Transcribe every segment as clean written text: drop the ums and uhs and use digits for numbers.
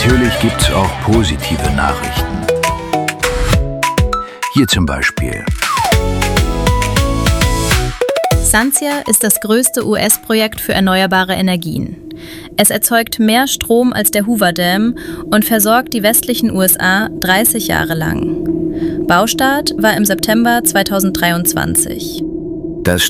natürlich gibt's auch positive Nachrichten. Hier zum Beispiel. SunZia ist das größte US-Projekt für erneuerbare Energien. Es erzeugt mehr Strom als der Hoover Dam und versorgt die westlichen USA 30 Jahre lang. Baustart war im September 2023. Das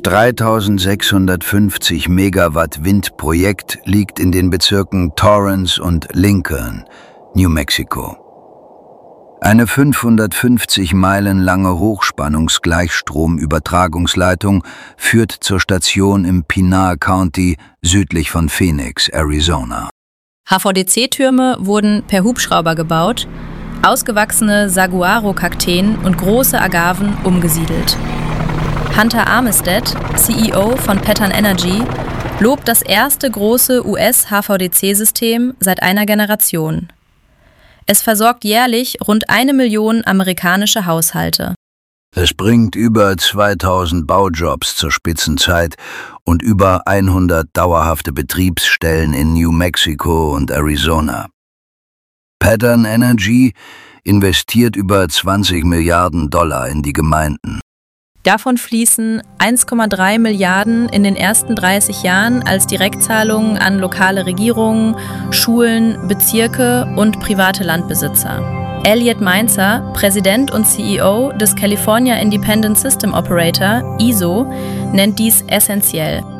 3650 Megawatt Windprojekt liegt in den Bezirken Torrance und Lincoln, New Mexico. Eine 550 Meilen lange Hochspannungsgleichstromübertragungsleitung führt zur Station im Pinal County südlich von Phoenix, Arizona. HVDC-Türme wurden per Hubschrauber gebaut, ausgewachsene Saguaro-Kakteen und große Agaven umgesiedelt. Hunter Armistead, CEO von Pattern Energy, lobt das erste große US-HVDC-System seit einer Generation. Es versorgt jährlich rund 1 Million amerikanische Haushalte. Es bringt über 2000 Baujobs zur Spitzenzeit und über 100 dauerhafte Betriebsstellen in New Mexico und Arizona. Pattern Energy investiert über 20 Milliarden Dollar in die Gemeinden. Davon fließen 1,3 Milliarden in den ersten 30 Jahren als Direktzahlungen an lokale Regierungen, Schulen, Bezirke und private Landbesitzer. Elliot Mainzer, Präsident und CEO des California Independent System Operator, ISO, nennt dies essentiell.